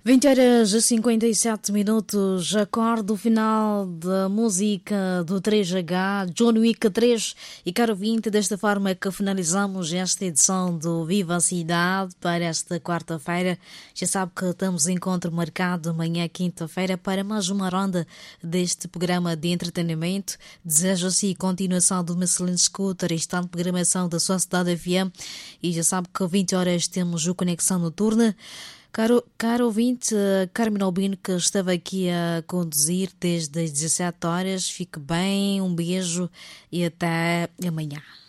20 horas e 57 minutos, acordo final da música do 3H, John Wick 3. E caro ouvinte, desta forma é que finalizamos esta edição do Viva a Cidade para esta quarta-feira. Já sabe que temos encontro marcado amanhã, quinta-feira, para mais uma ronda deste programa de entretenimento. Desejo assim continuação de uma excelente escuta, restante programação da sua cidade FM. E já sabe que 20 horas temos o Conexão Noturna. Caro ouvinte, Carmen Albino, que esteve aqui a conduzir desde as 17 horas. Fique bem, um beijo e até amanhã.